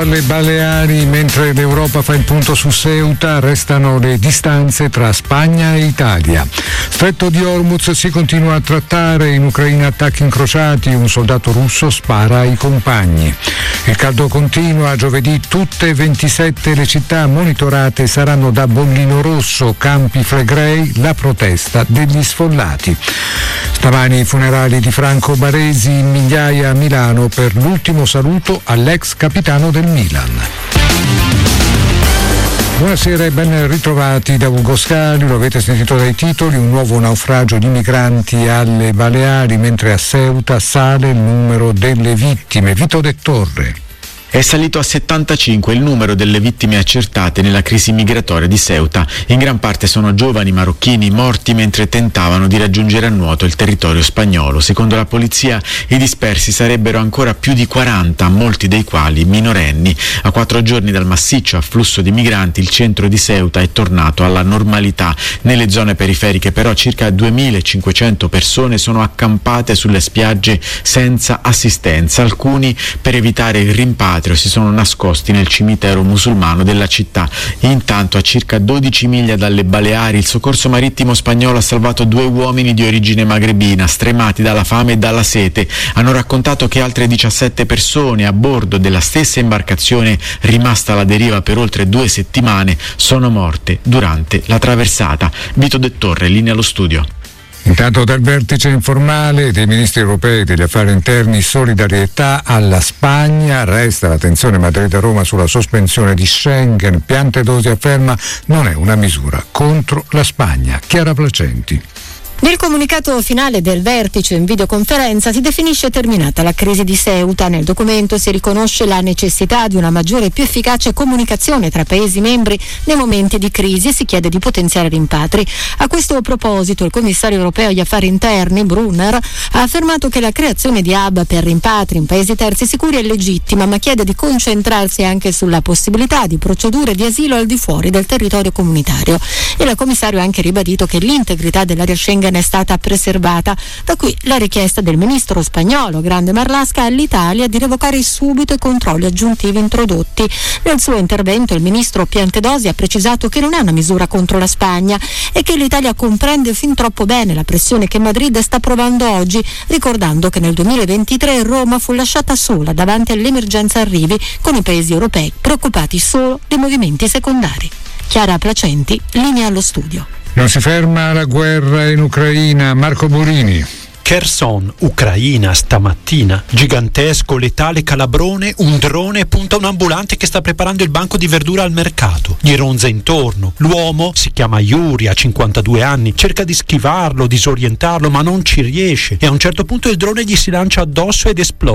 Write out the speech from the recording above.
Le Baleari, mentre l'Europa fa il punto su Ceuta, restano le distanze tra Spagna e Italia. Stretto di Hormuz si continua a trattare, in Ucraina attacchi incrociati, un soldato russo spara ai compagni. Il caldo continua, giovedì tutte e 27 le città monitorate saranno da bollino rosso, Campi Flegrei, la protesta degli sfollati. Stamani i funerali di Franco Baresi, in migliaia a Milano per l'ultimo saluto all'ex capitano del Milan. Buonasera e ben ritrovati da Ugo Scali. Lo avete sentito dai titoli: un nuovo naufragio di migranti alle Baleari, mentre a Ceuta sale il numero delle vittime. Vito De Torre. È salito a 75 il numero delle vittime accertate nella crisi migratoria di Ceuta. In gran parte sono giovani marocchini morti mentre tentavano di raggiungere a nuoto il territorio spagnolo. Secondo la polizia i dispersi sarebbero ancora più di 40, molti dei quali minorenni. A 4 giorni dal massiccio afflusso di migranti il centro di Ceuta è tornato alla normalità. Nelle zone periferiche però circa 2500 persone sono accampate sulle spiagge senza assistenza. Alcuni, per evitare il rimpatrio, si sono nascosti nel cimitero musulmano della città. Intanto, a circa 12 miglia dalle Baleari, il soccorso marittimo spagnolo ha salvato 2 uomini di origine magrebina, stremati dalla fame e dalla sete. Hanno raccontato che altre 17 persone a bordo della stessa imbarcazione, rimasta alla deriva per oltre 2 settimane, sono morte durante la traversata. Vito De Torre, linea allo studio. Intanto dal vertice informale dei ministri europei degli affari interni, solidarietà alla Spagna, resta la tensione Madrid-Roma sulla sospensione di Schengen. Piantedosi afferma non è una misura contro la Spagna. Chiara Placenti. Nel comunicato finale del vertice in videoconferenza si definisce terminata la crisi di Ceuta. Nel documento si riconosce la necessità di una maggiore e più efficace comunicazione tra Paesi membri nei momenti di crisi e si chiede di potenziare rimpatri. A questo proposito il commissario europeo agli affari interni, Brunner, ha affermato che la creazione di hub per rimpatri in Paesi terzi sicuri è legittima, ma chiede di concentrarsi anche sulla possibilità di procedure di asilo al di fuori del territorio comunitario. E il commissario ha anche ribadito che l'integrità dell'area Schengen è stata preservata, da qui la richiesta del ministro spagnolo Grande Marlaska all'Italia di revocare subito i controlli aggiuntivi introdotti. Nel suo intervento il ministro Piantedosi ha precisato che non è una misura contro la Spagna e che l'Italia comprende fin troppo bene la pressione che Madrid sta provando oggi, ricordando che nel 2023 Roma fu lasciata sola davanti all'emergenza arrivi, con i paesi europei preoccupati solo dei movimenti secondari. Chiara Placenti, linea allo studio. Non si ferma la guerra in Ucraina. Marco Borini. Kherson, Ucraina, stamattina. Gigantesco, letale calabrone, un drone punta un ambulante che sta preparando il banco di verdura al mercato. Gli ronza intorno. L'uomo, si chiama Yuri, ha 52 anni, cerca di schivarlo, disorientarlo, ma non ci riesce. E a un certo punto il drone gli si lancia addosso ed esplode.